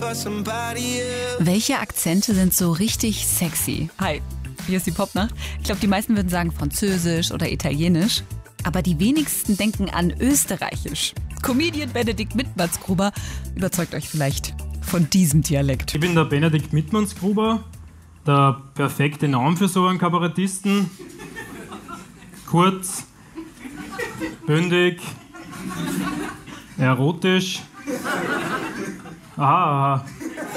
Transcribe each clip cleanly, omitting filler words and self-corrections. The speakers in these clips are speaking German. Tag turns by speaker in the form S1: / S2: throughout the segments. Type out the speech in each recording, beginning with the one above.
S1: Welche Akzente sind so richtig sexy? Hi, hier ist die Popnacht. Ich glaube, die meisten würden sagen Französisch oder Italienisch. Aber die wenigsten denken an Österreichisch. Comedian Benedikt Mittmannsgruber überzeugt euch vielleicht von diesem Dialekt.
S2: Ich bin der Benedikt Mittmannsgruber, der perfekte Name für so einen Kabarettisten. Kurz, bündig, erotisch. Aha.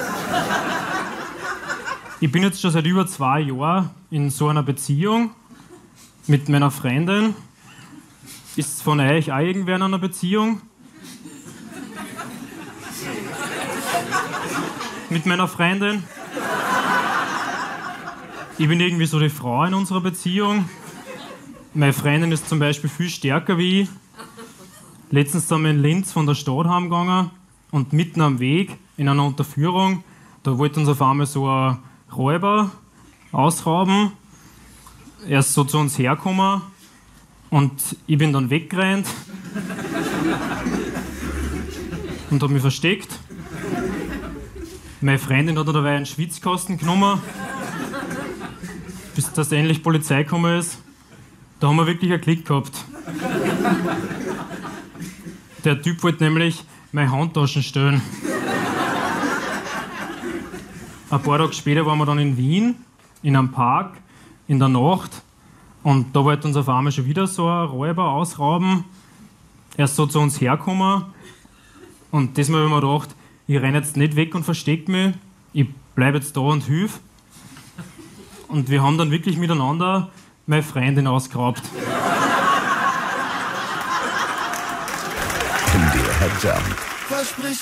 S2: Ich bin jetzt schon seit über 2 Jahren in so einer Beziehung mit meiner Freundin. Ist von euch auch irgendwer in einer Beziehung? Mit meiner Freundin? Ich bin irgendwie so die Frau in unserer Beziehung. Meine Freundin ist zum Beispiel viel stärker wie ich. Letztens sind wir in Linz von der Stadt heimgegangen und mitten am Weg in einer Unterführung, da wollte uns auf einmal so ein Räuber ausrauben. Er ist so zu uns hergekommen und ich bin dann weggerannt und habe mich versteckt. Meine Freundin hat dabei einen Schwitzkasten genommen, bis dass endlich Polizei gekommen ist. Da haben wir wirklich einen Klick gehabt. Der Typ wollte nämlich meine Handtaschen stehlen. Ein paar Tage später waren wir dann in Wien, in einem Park, in der Nacht. Und da wollte uns auf einmal schon wieder so ein Räuber ausrauben. Er ist so zu uns hergekommen. Und diesmal habe ich mir gedacht, ich renne jetzt nicht weg und verstecke mich. Ich bleibe jetzt da und hilf. Und wir haben dann wirklich miteinander meine Freundin ausgeraubt.
S3: MDR Jump.